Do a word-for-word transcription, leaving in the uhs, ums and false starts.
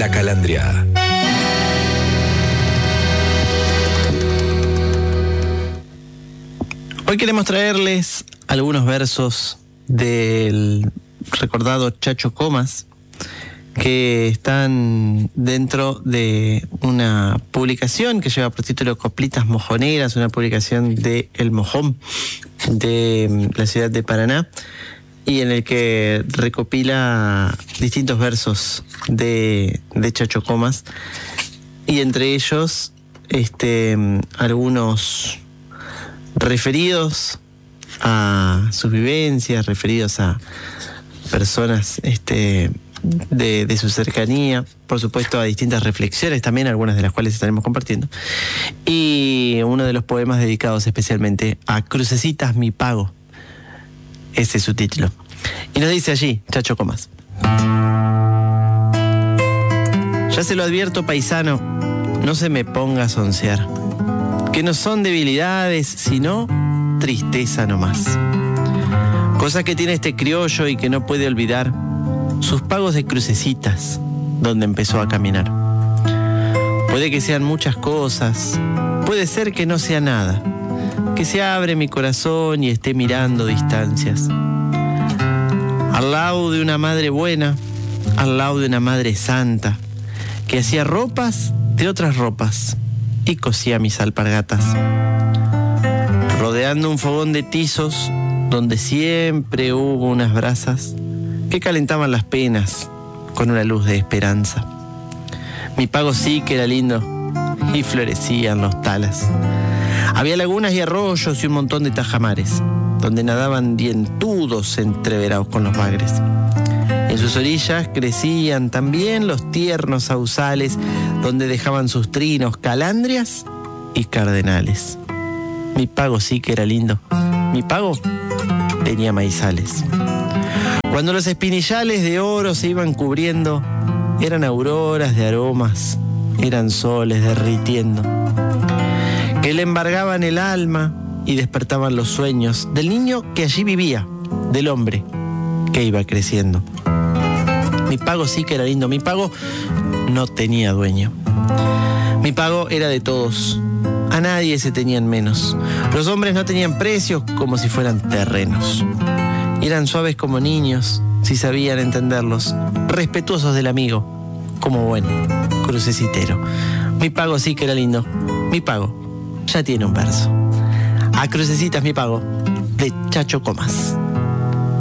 La Calandria. Hoy queremos traerles algunos versos del recordado Chacho Comas, que están dentro de una publicación que lleva por título Coplitas Mojoneras, una publicación de El Mojón, de la ciudad de Paraná, y en el que recopila distintos versos de, de Chacho Comas, y entre ellos este, algunos referidos a sus vivencias, referidos a personas este, de, de su cercanía, por supuesto a distintas reflexiones también, algunas de las cuales estaremos compartiendo, y uno de los poemas dedicados especialmente a Crucecitas mi pago. Ese es su título. Y nos dice allí Chacho Comas: ya se lo advierto, paisano, no se me ponga a soncear, que no son debilidades, sino tristeza nomás. Cosa que tiene este criollo y que no puede olvidar sus pagos de crucecitas, donde empezó a caminar. Puede que sean muchas cosas, puede ser que no sea nada, que se abre mi corazón y esté mirando distancias. Al lado de una madre buena, al lado de una madre santa, que hacía ropas de otras ropas y cosía mis alpargatas. Rodeando un fogón de tizos, donde siempre hubo unas brasas que calentaban las penas con una luz de esperanza. Mi pago sí que era lindo y florecían los talas. Había lagunas y arroyos y un montón de tajamares, donde nadaban dientudos entreverados con los bagres. En sus orillas crecían también los tiernos sausales, donde dejaban sus trinos calandrias y cardenales. Mi pago sí que era lindo. Mi pago tenía maizales. Cuando los espinillales de oro se iban cubriendo, eran auroras de aromas, eran soles derritiendo, que le embargaban el alma y despertaban los sueños del niño que allí vivía, del hombre que iba creciendo. Mi pago sí que era lindo. Mi pago no tenía dueño. Mi pago era de todos. A nadie se tenían menos. Los hombres no tenían precios como si fueran terrenos. Y eran suaves como niños, si sabían entenderlos, respetuosos del amigo, como buen crucecitero. Mi pago sí que era lindo. Mi pago ya tiene un verso. A Crucecitas mi pago, de Chacho Comas.